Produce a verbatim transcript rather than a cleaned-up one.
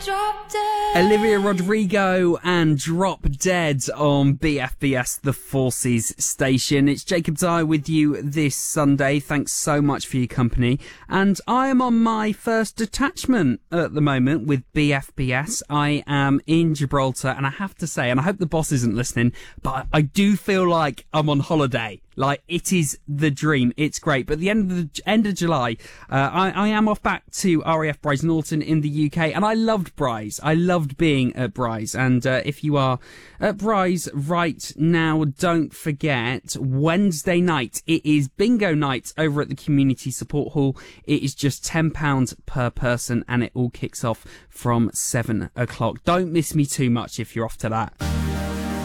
Drop Dead. Olivia Rodrigo and Drop Dead on B F B S, the Forces station. It's Jacob Dyer with you this Sunday. Thanks so much for your company. And I am on my first detachment at the moment with B F B S. I am in Gibraltar, and I have to say, and I hope the boss isn't listening, but I do feel like I'm on holiday. Like, it is the dream. It's great. But at the end of the end of July, uh, I, I am off back to R A F Bryce Norton in the U K, and I loved Bryce. I loved being at Bryce. And uh, if you are at Bryce right now, don't forget, Wednesday night, it is bingo night over at the Community Support Hall. It is just ten pounds per person, and it all kicks off from seven o'clock. Don't miss me too much if you're off to that.